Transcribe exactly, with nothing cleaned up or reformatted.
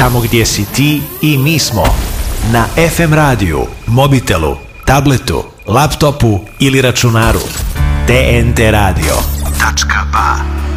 tamo gdje si ti i mi smo. Na ef em radiju, mobitelu, tabletu, laptopu ili računaru. te en te radio tačka ba